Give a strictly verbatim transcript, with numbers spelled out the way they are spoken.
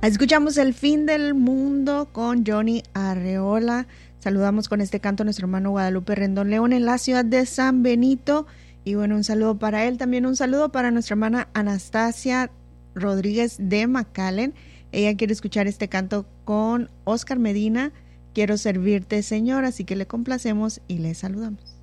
Escuchamos El Fin del Mundo con Johnny Arreola. Saludamos con este canto a nuestro hermano Guadalupe Rendón León en la ciudad de San Benito. Y bueno, un saludo para él. También un saludo para nuestra hermana Anastasia Rodríguez de McAllen. Ella quiere escuchar este canto con Oscar Medina. Quiero servirte, Señor. Así que le complacemos y le saludamos.